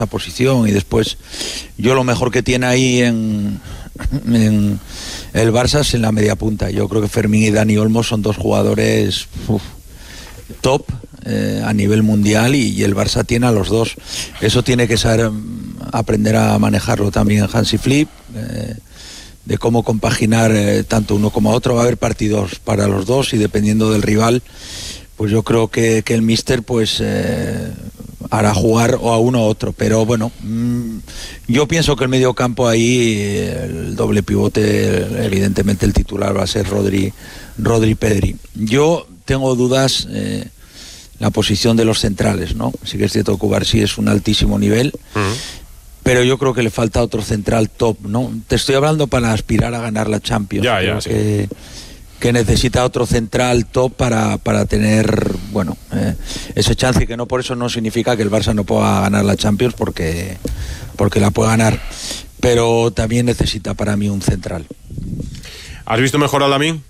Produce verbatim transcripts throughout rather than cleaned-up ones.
la posición, y después yo lo mejor que tiene ahí en, en el Barça es en la media punta. Yo creo que Fermín y Dani Olmo son dos jugadores uf, top eh, a nivel mundial, y, y el Barça tiene a los dos. Eso tiene que saber aprender a manejarlo también Hansi Flick, eh, de cómo compaginar eh, tanto uno como otro. Va a haber partidos para los dos, y dependiendo del rival, pues yo creo que, que el míster pues eh, hará jugar o a uno o otro, pero bueno, mmm, yo pienso que el medio campo ahí, el doble pivote, evidentemente el titular va a ser Rodri, Rodri Pedri. Yo tengo dudas eh, la posición de los centrales, ¿no? Sí que es cierto que Cubarsí es un altísimo nivel, uh-huh. pero yo creo que le falta otro central top, ¿no? Te estoy hablando para aspirar a ganar la Champions. Ya, ya, sí. que, que necesita otro central top para, para tener, bueno, eh, ese chance, que no por eso no significa que el Barça no pueda ganar la Champions, porque, porque la puede ganar, pero también necesita para mí un central. ¿Has visto mejor a Lamine?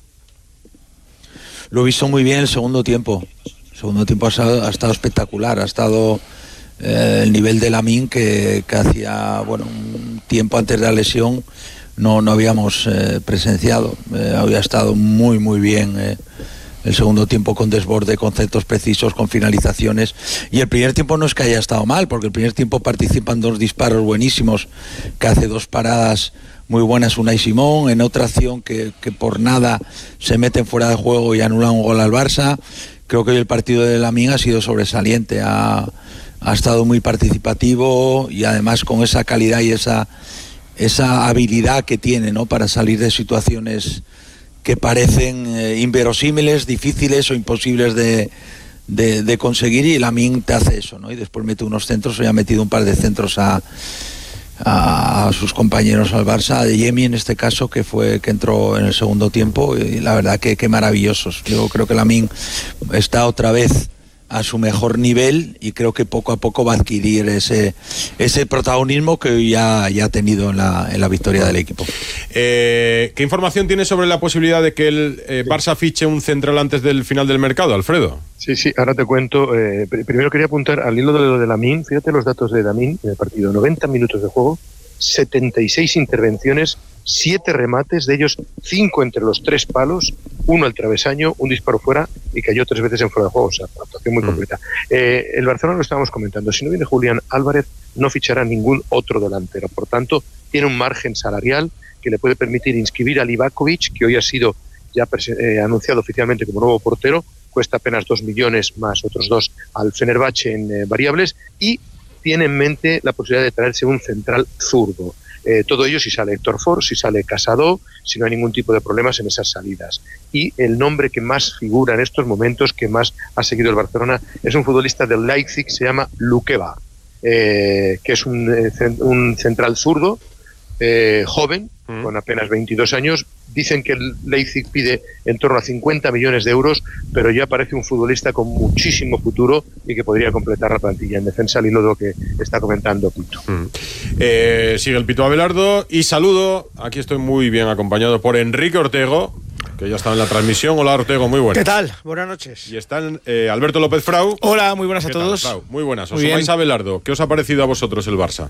Lo he visto muy bien el segundo tiempo. El segundo tiempo ha estado, ha estado espectacular, ha estado eh, el nivel de Lamine que, que hacía, bueno, un tiempo antes de la lesión no, no habíamos eh, presenciado. Eh, había estado muy muy bien eh, el segundo tiempo, con desborde, conceptos precisos, con finalizaciones, y el primer tiempo no es que haya estado mal, porque el primer tiempo participan dos disparos buenísimos, que hace dos paradas muy buenas Unai Simón, en otra acción que, que por nada se meten fuera de juego y anulan un gol al Barça. Creo que hoy el partido de Lamine ha sido sobresaliente, ha, ha estado muy participativo, y además con esa calidad y esa esa habilidad que tiene, ¿no?, para salir de situaciones que parecen eh, inverosímiles, difíciles o imposibles de, de, de conseguir, y Lamine te hace eso, ¿no? Y después mete unos centros. Hoy ha metido un par de centros a, a, a sus compañeros al Barça, a Yemi en este caso, que fue que entró en el segundo tiempo, y la verdad que, que maravillosos. Yo creo que Lamine está otra vez a su mejor nivel, y creo que poco a poco va a adquirir ese ese protagonismo que ya, ya ha tenido en la, en la victoria del equipo. Eh, ¿Qué información tienes sobre la posibilidad de que el eh, Barça fiche un central antes del final del mercado, Alfredo? Sí, sí, ahora te cuento. Eh, primero quería apuntar al hilo de lo de Lamine. Fíjate los datos de Lamine en el partido: noventa minutos de juego, setenta y seis intervenciones, siete remates, de ellos cinco entre los tres palos, uno al travesaño, un disparo fuera, y cayó tres veces en fuera de juego. O sea, una actuación muy mm. completa. Eh, el Barcelona, lo estábamos comentando, si no viene Julián Álvarez, no fichará ningún otro delantero. Por tanto, tiene un margen salarial que le puede permitir inscribir a Livakovic, que hoy ha sido ya eh, anunciado oficialmente como nuevo portero. Cuesta apenas dos millones más otros dos al Fenerbahce en eh, variables, y tiene en mente la posibilidad de traerse un central zurdo. Eh, todo ello si sale Héctor Ford, si sale Casado, si no hay ningún tipo de problemas en esas salidas. Y el nombre que más figura en estos momentos, que más ha seguido el Barcelona, es un futbolista del Leipzig, se llama Lukeba, eh, que es un, eh, un central zurdo, eh, joven, mm. con apenas veintidós años. Dicen que el Leipzig pide en torno a cincuenta millones de euros, pero ya parece un futbolista con muchísimo futuro y que podría completar la plantilla en defensa, al hilo de lo que está comentando Pito. Mm. Eh, sigue el Pito Abelardo, y saludo, aquí estoy muy bien acompañado por Enrique Ortego, que ya está en la transmisión. Hola, Ortego, muy buenas. ¿Qué tal? Buenas noches. Y están eh, Alberto López Frau. Hola, muy buenas a ¿Qué todos. tal, Frau? Muy buenas. Os muy sumáis a Abelardo. ¿Qué os ha parecido a vosotros el Barça?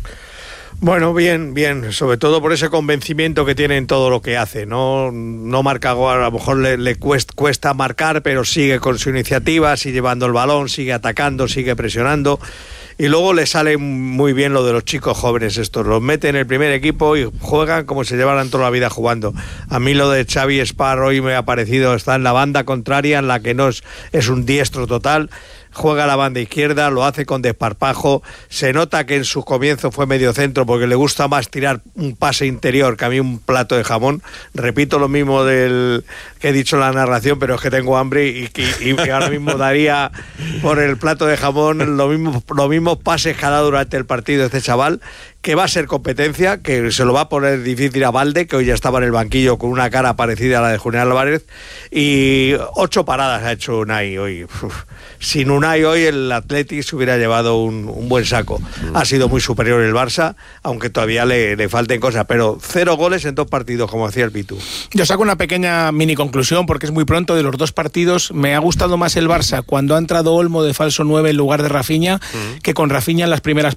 Bueno, bien, bien, sobre todo por ese convencimiento que tiene en todo lo que hace. No, no marca gol, a lo mejor le, le cuesta, cuesta marcar, pero sigue con su iniciativa, sigue llevando el balón, sigue atacando, sigue presionando. Y luego le sale muy bien lo de los chicos jóvenes estos, los mete en el primer equipo y juegan como se llevaran toda la vida jugando. A mí lo de Xavi Esparro hoy me ha parecido, está en la banda contraria, en la que no es, es un diestro total. Juega a la banda izquierda, lo hace con desparpajo. Se nota que en su comienzo fue medio centro, porque le gusta más tirar un pase interior que a mí un plato de jamón. Repito lo mismo del que he dicho en la narración, pero es que tengo hambre y, y, y ahora mismo daría por el plato de jamón lo mismo, los mismos pases que ha dado durante el partido este chaval, que va a ser competencia, que se lo va a poner difícil a Valde, que hoy ya estaba en el banquillo con una cara parecida a la de Julián Álvarez, y ocho paradas ha hecho Unai hoy. Uf. Sin Unai hoy el Athletic se hubiera llevado un, un buen saco. Mm. Ha sido muy superior el Barça, aunque todavía le, le falten cosas, pero cero goles en dos partidos, como hacía el Pitu. Yo saco una pequeña mini conclusión, porque es muy pronto. De los dos partidos me ha gustado más el Barça cuando ha entrado Olmo de falso nueve en lugar de Rafinha, mm. que con Rafinha en las primeras